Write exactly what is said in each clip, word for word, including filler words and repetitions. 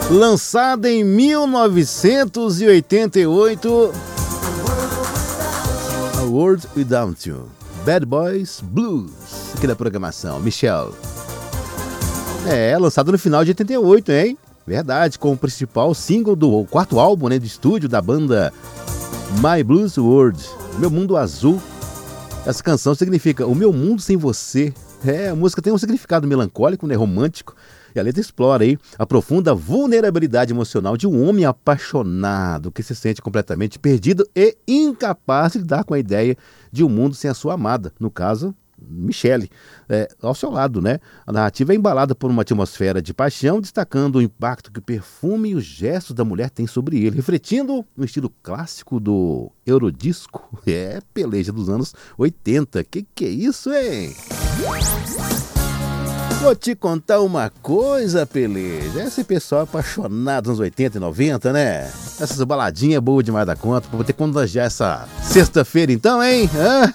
Lançada em mil novecentos e oitenta e oito, A World Without You, Bad Boys Blues, aqui da programação, Michelle. É, lançado no final de oitenta e oito, hein? Verdade, com o principal single do quarto álbum, né, de estúdio da banda My Blues World, Meu Mundo Azul. Essa canção significa O Meu Mundo Sem Você. É, a música tem um significado melancólico, né, romântico. E a letra explora aí a profunda vulnerabilidade emocional de um homem apaixonado que se sente completamente perdido e incapaz de lidar com a ideia de um mundo sem a sua amada, no caso, Michelle, é, ao seu lado, né? A narrativa é embalada por uma atmosfera de paixão, destacando o impacto que o perfume e os gestos da mulher têm sobre ele, refletindo no estilo clássico do Eurodisco, é, peleja dos anos oitenta. Que que é isso, hein? Vou te contar uma coisa, peleja. Esse pessoal apaixonado nos oitenta e noventa, né? Essas baladinhas boas demais da conta. Vou ter que contagiar essa sexta-feira então, hein? Hã?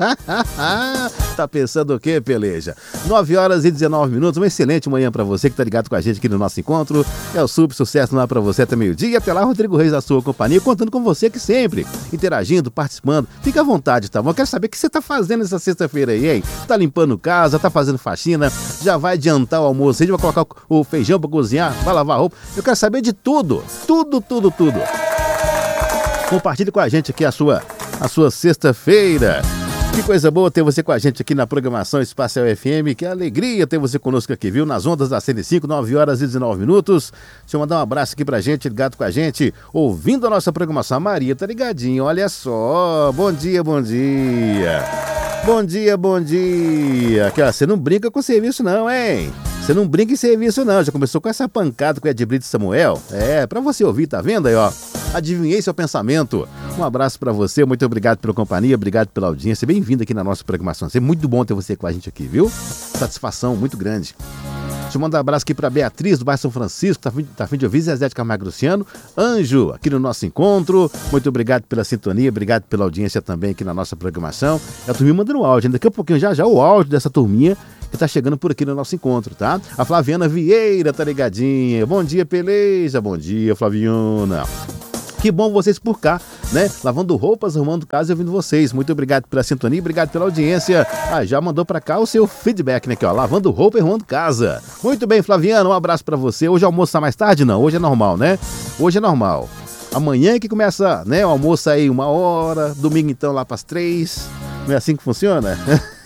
Tá pensando o quê, peleja? nove horas e dezenove minutos, uma excelente manhã pra você que tá ligado com a gente aqui no nosso encontro. É o super sucesso lá pra você até meio-dia. Até lá, Rodrigo Reis da sua companhia, contando com você que sempre, interagindo, participando. Fica à vontade, tá bom? Eu quero saber o que você tá fazendo essa sexta-feira aí, hein? Tá limpando casa, tá fazendo faxina, já vai adiantar o almoço aí, já vai colocar o feijão pra cozinhar, vai lavar roupa. Eu quero saber de tudo, tudo, tudo, tudo. Compartilhe com a gente aqui a sua, a sua sexta-feira. Que coisa boa ter você com a gente aqui na programação Espacial F M. Que alegria ter você conosco aqui, viu? Nas ondas da cento e cinco, nove horas e dezenove minutos. Deixa eu mandar um abraço aqui pra gente, ligado com a gente, ouvindo a nossa programação. A Maria tá ligadinha, olha só. Bom dia, bom dia. Bom dia, bom dia. Aqui, ó, você não brinca com serviço não, hein? Você não brinca em serviço não. Já começou com essa pancada com o Ed Brito Samuel. É, pra você ouvir, tá vendo aí, ó? Adivinhei seu pensamento. Um abraço pra você, muito obrigado pela companhia, obrigado pela audiência. Bem-vindo aqui na nossa programação. É muito bom ter você com a gente aqui, viu? Satisfação muito grande. Deixa eu mandar um abraço aqui pra Beatriz, do bairro São Francisco, tá afim, tá afim de ouvir Zezé de Camargo Luciano. Anjo, aqui no nosso encontro. Muito obrigado pela sintonia, obrigado pela audiência também aqui na nossa programação. É a turminha mandando áudio, daqui a pouquinho já já o áudio dessa turminha que tá chegando por aqui no nosso encontro, tá? A Flaviana Vieira tá ligadinha. Bom dia, peleja. Bom dia, Flaviana. Que bom vocês por cá, né? Lavando roupas, arrumando casa e ouvindo vocês. Muito obrigado pela sintonia, obrigado pela audiência. Ah, já mandou pra cá o seu feedback, né? Aqui, ó, lavando roupa e arrumando casa. Muito bem, Flaviana, um abraço pra você. Hoje o almoço tá mais tarde? Não, hoje é normal, né? Hoje é normal. Amanhã é que começa, né? O almoço aí uma hora, domingo então lá pras três. Não é assim que funciona?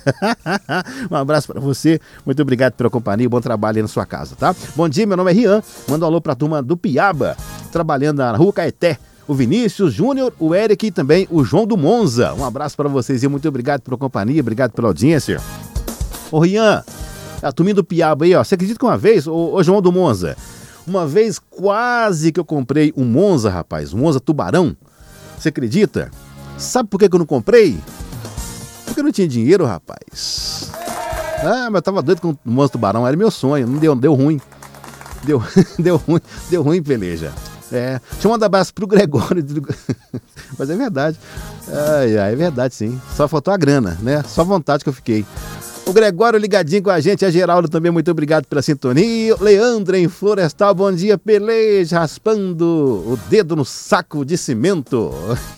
Um abraço pra você, muito obrigado pela companhia, bom trabalho aí na sua casa, tá? Bom dia, meu nome é Rian, manda um alô pra turma do Piaba, trabalhando na Rua Caeté, o Vinícius Júnior, o Eric e também o João do Monza. Um abraço pra vocês e muito obrigado pela companhia, obrigado pela audiência. Ô Rian, a turminha do Piaba aí, ó, você acredita que uma vez, ô, ô João do Monza, uma vez quase que eu comprei um Monza, rapaz, um Monza Tubarão, você acredita? Sabe por que que eu não comprei? Porque eu não tinha dinheiro, rapaz. Ah, mas eu tava doido com o Monza Tubarão, era meu sonho, não deu, deu ruim. Deu, deu ruim, deu ruim, peleja. É, deixa eu mandar um abraço pro Gregório. Mas é verdade. Ai, ai, é verdade, sim. Só faltou a grana, né? Só vontade que eu fiquei. O Gregório ligadinho com a gente, a Geraldo também, muito obrigado pela sintonia. Leandro em Florestal, bom dia, peleja, raspando o dedo no saco de cimento.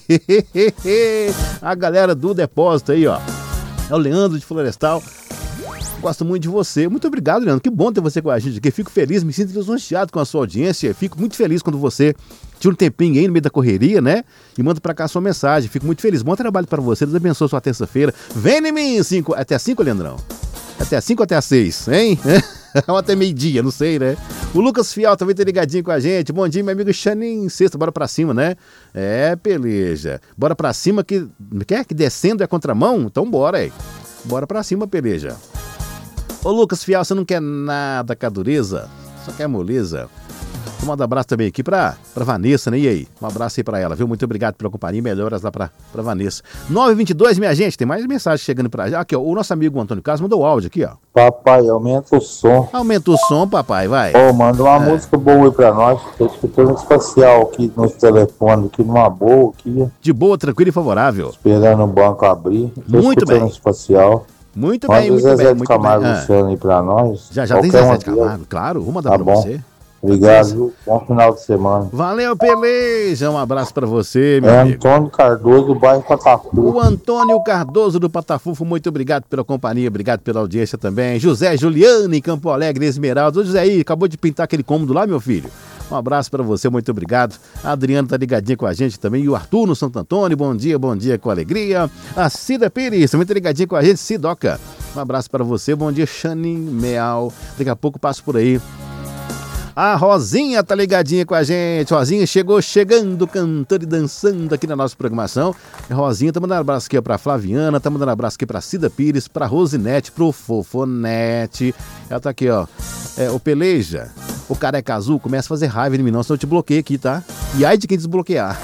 A galera do depósito aí, ó. É o Leandro de Florestal. Gosto muito de você. Muito obrigado, Leandro. Que bom ter você com a gente aqui. Fico feliz, me sinto lisonjeado com a sua audiência. Fico muito feliz quando você tira um tempinho aí no meio da correria, né? E manda pra cá a sua mensagem. Fico muito feliz. Bom trabalho pra você. Deus abençoe sua terça-feira. Vem em mim, cinco. Até às cinco, Leandrão? Até às cinco ou até às seis, hein? Ou até meio-dia, não sei, né? O Lucas Fial também tá ligadinho com a gente. Bom dia, meu amigo Xanin. Sexta, bora pra cima, né? É, peleja. Bora pra cima que... Quer que descendo é contramão? Então bora aí. Bora pra cima, peleja. Ô Lucas Fial, você não quer nada com a dureza? Só quer moleza? Vou mandar um abraço também aqui pra, pra Vanessa, né? E aí? Um abraço aí pra ela, viu? Muito obrigado pela companhia. Melhoras lá pra, pra Vanessa. nove e vinte e dois, minha gente. Tem mais mensagem chegando pra já. Aqui, ó. O nosso amigo Antônio Carlos mandou o áudio aqui, ó. Papai, aumenta o som. Aumenta o som, papai, vai. Ô, oh, manda uma é. música boa aí pra nós. Tô escutando espacial aqui no telefone, aqui numa boa aqui. De boa, tranquilo e favorável. Esperando o banco abrir. Tô muito bem. Espacial. Muito bem, muito Zezé bem, de muito Camargo bem. Luciano aí pra nós. Já, já tem Zezé de Camargo, claro. Vou mandar tá pra bom. você. Obrigado, viu? Bom final de semana. Valeu, Peleja. Um abraço pra você, meu É amigo. Antônio Cardoso, do bairro Patafu. O Antônio Cardoso do Patafufo, muito obrigado pela companhia, obrigado pela audiência também. José Juliano em Campo Alegre, Esmeralda. Ô, José aí, acabou de pintar aquele cômodo lá, meu filho? Um abraço pra você, muito obrigado. A Adriana tá ligadinha com a gente também. E o Arthur no Santo Antônio, bom dia, bom dia com alegria. A Cida Pires, também tá ligadinha com a gente, Cidoca. Um abraço pra você, bom dia, Xanin Meal. Daqui a pouco passo por aí. A Rosinha tá ligadinha com a gente. Rosinha chegou chegando, cantando e dançando aqui na nossa programação. A Rosinha tá mandando abraço aqui pra Flaviana, tá mandando abraço aqui pra Cida Pires, pra Rosinete, pro Fofonete. Ela tá aqui, ó. É, o Peleja, o Careca Azul, começa a fazer raiva em mim, não, senão eu te bloqueio aqui, tá? E ai de quem desbloquear.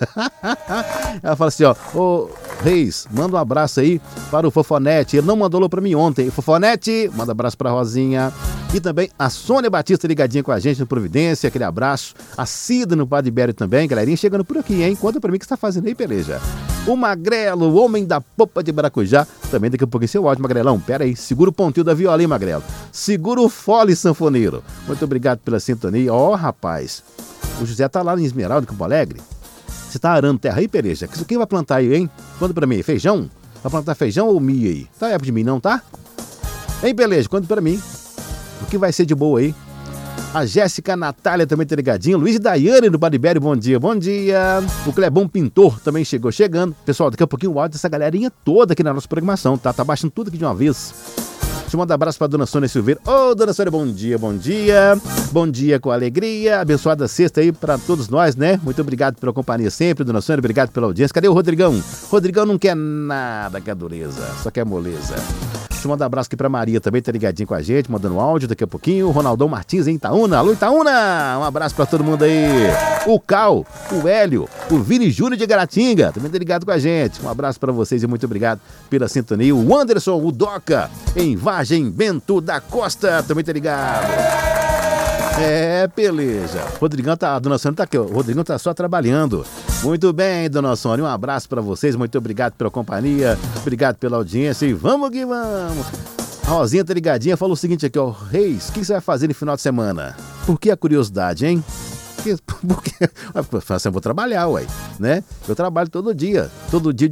Ela fala assim, ó, ô Reis, manda um abraço aí para o Fofonete. Ele não mandou alô pra mim ontem. Fofonete, manda um abraço pra Rosinha. E também a Sônia Batista ligadinha com a gente no Providência, aquele abraço. A Cida no Padre Ibério também, galerinha chegando por aqui, hein? Conta pra mim o que você tá fazendo aí, Peleja. O Magrelo, o homem da popa de Maracujá, também daqui a pouquinho seu áudio, Magrelão. Pera aí, segura o pontinho da viola, hein, Magrelo? Segura o fole sanfoneiro. Muito obrigado pela sintonia. Ó, oh, rapaz, o José tá lá em Esmeralda, Campo Alegre. Você tá arando terra aí, Peleja? Quem vai plantar aí, hein? Conta pra mim, feijão? Vai plantar feijão ou milho aí? Tá época de mim não, tá? Hein, Peleja? Conta pra mim. O que vai ser de boa aí? A Jéssica Natália também tá ligadinha. Luiz e Daiane do Badibério, bom dia, bom dia. O Clebão Pintor também chegou chegando. Pessoal, daqui a pouquinho o áudio dessa galerinha toda aqui na nossa programação, tá? Tá baixando tudo aqui de uma vez. Deixa eu mandar um abraço pra dona Sônia Silveira. Ô, dona Sônia, bom dia, bom dia. Bom dia com alegria. Abençoada sexta aí pra todos nós, né? Muito obrigado pela companhia sempre, dona Sônia. Obrigado pela audiência. Cadê o Rodrigão? Rodrigão não quer nada, que é dureza. Só quer moleza. Deixa eu mandar um abraço aqui pra Maria também, tá ligadinho com a gente, mandando áudio daqui a pouquinho. O Ronaldão Martins em Itaúna. Alô, Itaúna! Um abraço pra todo mundo aí. O Cal, o Hélio, o Vini Júnior de Garatinga, também tá ligado com a gente. Um abraço pra vocês e muito obrigado pela sintonia. O Anderson, o Doca, em Vargem Bento da Costa, também tá ligado. É, Peleja. Rodrigão tá, a dona Sônia tá aqui, ó. O Rodrigão tá só trabalhando. Muito bem, dona Sônia. Um abraço pra vocês, muito obrigado pela companhia, obrigado pela audiência e vamos que vamos. A Rosinha tá ligadinha, falou o seguinte aqui, ó. Reis, o que você vai fazer no final de semana? Por que a curiosidade, hein? Porque, porque, eu vou trabalhar, ué, né? Eu trabalho todo dia, todo dia.